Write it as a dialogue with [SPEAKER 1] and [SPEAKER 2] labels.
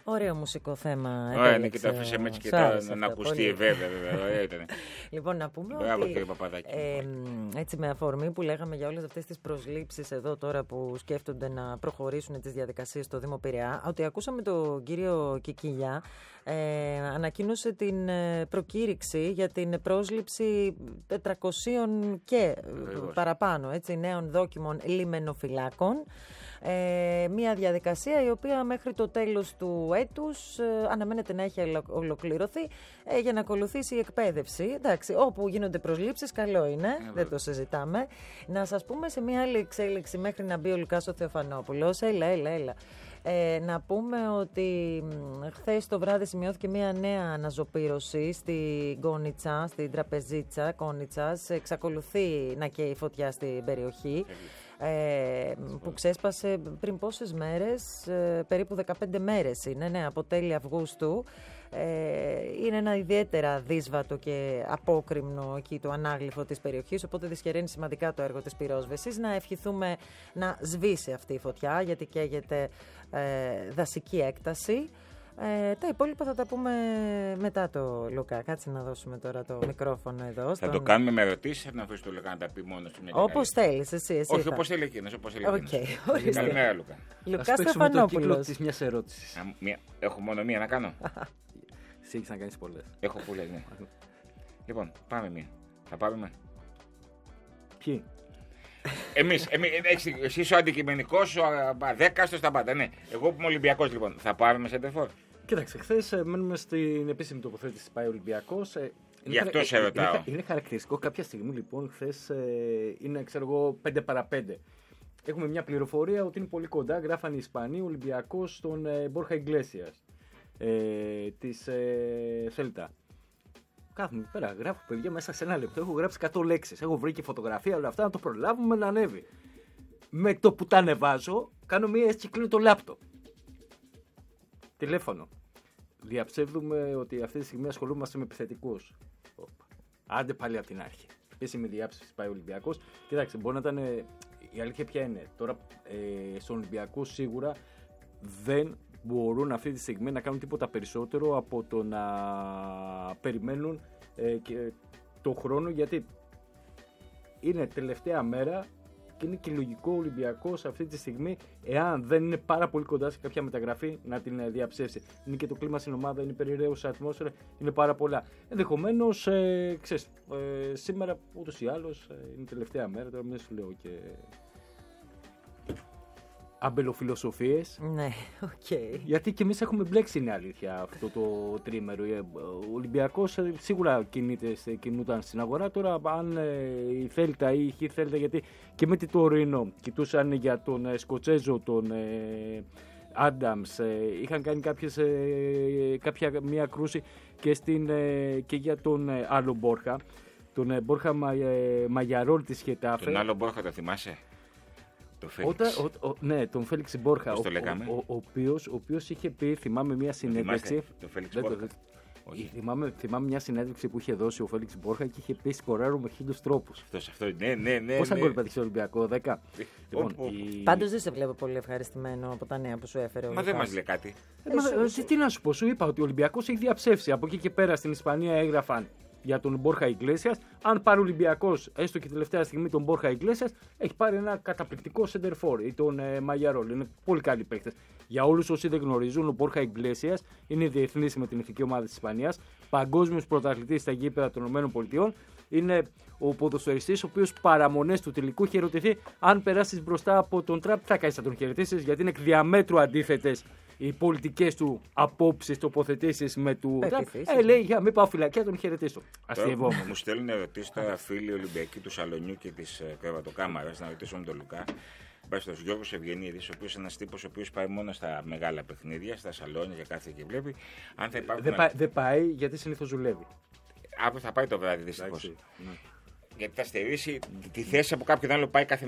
[SPEAKER 1] Ωραίο μουσικό θέμα.
[SPEAKER 2] Ωραία, ναι, και το αφήσαμε έτσι και να ακουστεί, βέβαια.
[SPEAKER 1] Λοιπόν, να πούμε
[SPEAKER 2] μπράβο,
[SPEAKER 1] ότι
[SPEAKER 2] κύριε Παπαδάκη.
[SPEAKER 1] έτσι με αφορμή που λέγαμε για όλες αυτές τις προσλήψεις εδώ τώρα που σκέφτονται να προχωρήσουν τις διαδικασίες στο Δήμο Πειραιά, ότι ακούσαμε τον κύριο Κικίλια, ανακοίνωσε την προκήρυξη για την πρόσληψη 400 και παραπάνω νέων δόκιμων λιμενοφυλάκων. Μια διαδικασία η οποία μέχρι το τέλος του έτους αναμένεται να έχει ολοκληρωθεί για να ακολουθήσει η εκπαίδευση. Εντάξει, όπου γίνονται προσλήψεις, καλό είναι, δεν το συζητάμε. Να σας πούμε σε μια άλλη εξέλιξη μέχρι να μπει ο Λουκάς ο Θεοφανόπουλος. Έλα. Να πούμε ότι χθες το βράδυ σημειώθηκε μια νέα αναζωπήρωση στη Κόνιτσα, στην τραπεζίτσα Κόνιτσας. Εξακολουθεί να καίει φωτιά στην περιοχή. Που ξέσπασε πριν πόσες μέρες, περίπου 15 μέρες είναι, από τέλη Αυγούστου. Είναι ένα ιδιαίτερα δύσβατο και απόκρημνο εκεί το ανάγλυφο της περιοχής, οπότε δυσχεραίνει σημαντικά το έργο της πυρόσβεσης. Να ευχηθούμε να σβήσει αυτή η φωτιά, γιατί καίγεται δασική έκταση. Τα υπόλοιπα θα τα πούμε μετά το Λουκά. Κάτσε να δώσουμε τώρα το μικρόφωνο εδώ.
[SPEAKER 2] Θα το κάνουμε με ερωτήσεις, να αφήσει το Λουκά να τα πει μόνο του.
[SPEAKER 1] Όπως θέλεις, εσύ.
[SPEAKER 2] Όχι, όπως θέλει εκείνος.
[SPEAKER 1] Καλημέρα,
[SPEAKER 2] Λουκά.
[SPEAKER 1] Λουκάς Στεφανόπουλος.
[SPEAKER 3] Το κύκλο της μιας ερώτησης.
[SPEAKER 2] Έχω μόνο μία να κάνω.
[SPEAKER 3] Εσύ έχεις να κάνεις πολλές.
[SPEAKER 2] Έχω πολλές, ναι. Λοιπόν, πάμε μία. Θα πάρουμε.
[SPEAKER 3] Ποιοι?
[SPEAKER 2] Εμείς, εσύ είσαι ο αντικειμενικός, ο δέκαστος, τα πάντα. Ναι. Εγώ που είμαι Ολυμπιακός, λοιπόν, θα πάρουμε σεντερφόρ.
[SPEAKER 3] Κοίταξε, χθες μένουμε στην επίσημη τοποθέτηση πάει ο Ολυμπιακός.
[SPEAKER 2] Γι' αυτό σε ρωτάω.
[SPEAKER 3] Είναι χαρακτηριστικό κάποια στιγμή, λοιπόν, χθες είναι, ξέρω εγώ, 5 παρα 5. Έχουμε μια πληροφορία ότι είναι πολύ κοντά. Γράφανε οι Ισπανοί, ο Ολυμπιακός στον Μπόρχα Ιγκλέσιας της Σέλτα. Κάθομαι πέρα, γράφω παιδιά μέσα σε ένα λεπτό. Έχω γράψει 100 λέξεις. Έχω βρει και φωτογραφία, όλα αυτά να το προλάβουμε να ανέβει. Με το που τα ανεβάζω, κάνω μία έτσι και κλείνω το λάπτοπ. Τηλέφωνο. Διαψεύδουμε ότι αυτή τη στιγμή ασχολούμαστε με επιθετικούς. Άντε πάλι από την αρχή. Επίσημη διάψευση πάει ο Ολυμπιακός. Κοιτάξτε, μπορεί να ήταν. Η αλήθεια ποια είναι. Τώρα στον Ολυμπιακό σίγουρα δεν μπορούν αυτή τη στιγμή να κάνουν τίποτα περισσότερο από το να περιμένουν και το χρόνο, γιατί είναι τελευταία μέρα και είναι και λογικό ο Ολυμπιακός αυτή τη στιγμή, εάν δεν είναι πάρα πολύ κοντά σε κάποια μεταγραφή, να την διαψεύσει. Είναι και το κλίμα στην ομάδα, είναι περιραίουσα ατμόσφαιρα, είναι πάρα πολλά. Ενδεχομένως, σήμερα ούτως ή άλλως είναι τελευταία μέρα, τώρα μην σου λέω και αμπελοφιλοσοφίες.
[SPEAKER 1] Ναι, οκ.
[SPEAKER 3] Γιατί και εμείς έχουμε μπλέξει, είναι αλήθεια, αυτό το τρίμερο. Ο Ολυμπιακός σίγουρα κινούταν στην αγορά. Τώρα, αν η Θέλτα ή η Χ Θέλτα, γιατί και με τη Τωρίνο κοιτούσαν για τον Σκοτσέζο, τον Άνταμς, είχαν κάνει μια κρούση και για τον άλλο Μπόρχα, τον Μπόρχα Μαγιαρόλ της Χετάφε.
[SPEAKER 2] Τον άλλο Μπόρχα το θυμάσαι?
[SPEAKER 3] Ναι, τον Φέλιξ Μπόρχα, ο οποίος είχε πει, θυμάμαι μια συνέντευξη.
[SPEAKER 2] Το Φέλιξ Μπόρχα.
[SPEAKER 3] Θυμάμαι μια συνέντευξη που είχε δώσει ο Φέλιξ Μπόρχα και είχε πει σκοράρω με 1000 τρόπους.
[SPEAKER 2] Ναι.
[SPEAKER 3] Πόσα γκολ πέτυχε στο Ολυμπιακό, 10?
[SPEAKER 1] Πάντως δεν σε βλέπω πολύ ευχαριστημένο από τα νέα που σου έφερε ο
[SPEAKER 2] Μα δεν μας λέει κάτι.
[SPEAKER 3] Τι να σου πω, σου είπα ότι ο Ολυμπιακός έχει διαψεύσει. Από εκεί και πέρα στην Ισπανία έγραφαν για τον Μπόρχα Ιγκλέσιας. Αν πάρει ο Ολυμπιακός, έστω και τελευταία στιγμή, τον Μπόρχα Ιγκλέσιας, έχει πάρει ένα καταπληκτικό σεντερφόρ ή τον Μαγιαρόλ. Είναι πολύ καλοί παίκτες. Για όλους όσοι δεν γνωρίζουν, ο Μπόρχα Ιγκλέσιας είναι διεθνής με την εθνική ομάδα της Ισπανίας, παγκόσμιος πρωταθλητής στα γήπεδα των ΗΠΑ. Είναι ο ποδοσφαιριστής ο οποίος παραμονές του τελικού είχε ερωτηθεί αν περάσεις μπροστά από τον Τραμπ, θα κάνεις να τον χαιρετήσεις, γιατί είναι εκ διαμέτρου αντίθετες οι πολιτικές του απόψεις, τοποθετήσεις με του Τραμπ. Λέει, για μην πάω φυλακιά, τον χαιρετήσω. Αστειευόμουν.
[SPEAKER 2] Μου στέλνουν ερωτήσεις τώρα φίλοι Ολυμπιακοί του Σαλονιού και της Κρεβατοκάμαρας, να ρωτήσουμε τον Λουκά. Πάει στον Γιώργο Ευγενίδης, ο οποίος είναι ένας τύπος ο οποίος πάει μόνο στα μεγάλα παιχνίδια, στα σαλόνια και κάθε και βλέπει. Αν θα υπάρχουν.
[SPEAKER 3] Δεν πάει γιατί συνήθως δουλεύει.
[SPEAKER 2] Αύριο θα πάει το βράδυ δυστυχώς. Γιατί θα στερήσει τη θέση από κάποιον άλλο, πάει κάθε